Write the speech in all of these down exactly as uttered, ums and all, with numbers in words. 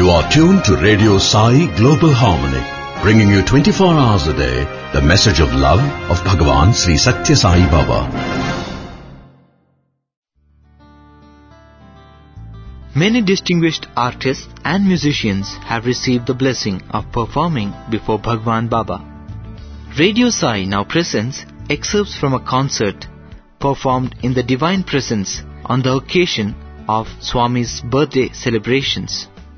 You are tuned to Radio Sai Global Harmony, bringing you twenty-four hours a day the message of love of Bhagavan Sri Satya Sai Baba. Many distinguished artists and musicians have received the blessing of performing before Bhagwan Baba. Radio Sai now presents excerpts from a concert performed in the Divine Presence on the occasion of Swami's birthday celebrations.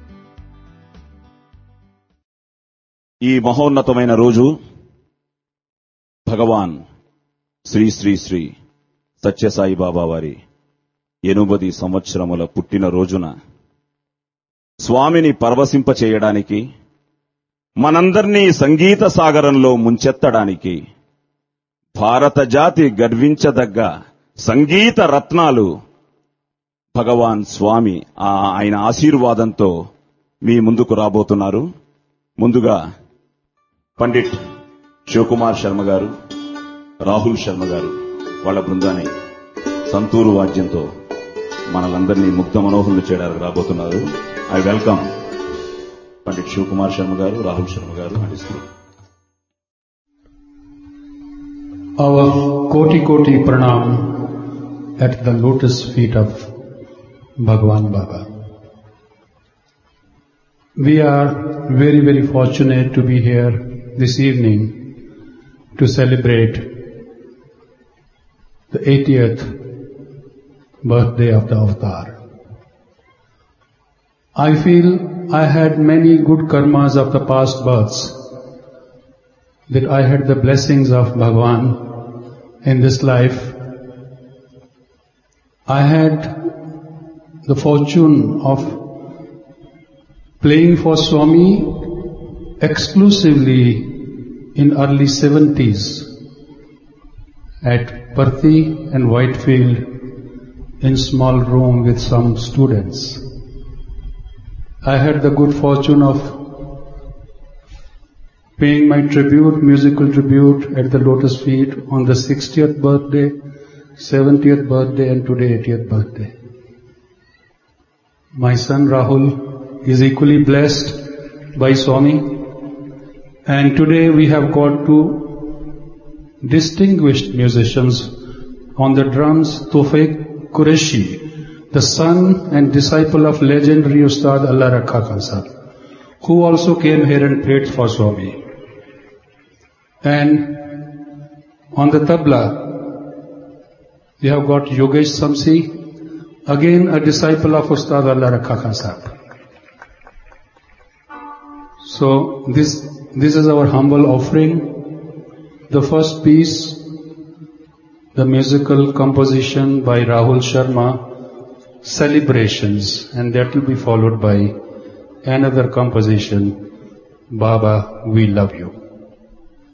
ఈ మహోన్నతమైన రోజు భగవాన్ శ్రీ శ్రీ శ్రీ సత్యసాయి బాబా వారి ఎనిమిది సంవత్సరముల పుట్టిన రోజున స్వామిని పరవశింప చేయడానికి, మనందర్నీ సంగీత సాగరంలో ముంచెత్తడానికి భారత జాతి గర్వించదగ్గ సంగీత రత్నాలు భగవాన్ స్వామి ఆయన ఆశీర్వాదంతో మీ ముందుకు రాబోతున్నారు. ముందుగా పండిట్ శివకుమార్ శర్మ గారు, రాహుల్ శర్మ గారు వాళ్ళ బృందాన్ని సంతూరు వాద్యంతో మనలందరినీ ముగ్ధ మనోహులు చేయడానికి రాబోతున్నారు. ఐ వెల్కమ్ పండిట్ శివకుమార్ శర్మ గారు, రాహుల్ శర్మ గారు and his group. Our koti koti pranam at the lotus feet of Bhagwan Baba. We are very very fortunate to be here this evening to celebrate the eightieth birthday of the Avatar. I feel I had many good karmas of the past births, that I had the blessings of Bhagwan in this life. I had the fortune of playing for Swami exclusively in early seventies at Parthi and Whitefield in small room with some students. I had the good fortune of paying my tribute, musical tribute at the Lotus Feet on the sixtieth birthday, seventieth birthday and today eightieth birthday. My son Rahul is equally blessed by Swami, and today we have got two distinguished musicians. On the drums, Tawfiq Qureshi, the son and disciple of legendary Ustad Allah Rakha Khan Sahib, who also came here and played for Swami. And on the tabla, we have got Yogesh Samsi, again a disciple of Ustad Allah Rakha Khan Sahib. So this this is our humble offering. The first piece, the musical composition by Rahul Sharma, Celebrations, and that will be followed by another composition, Baba, We Love You.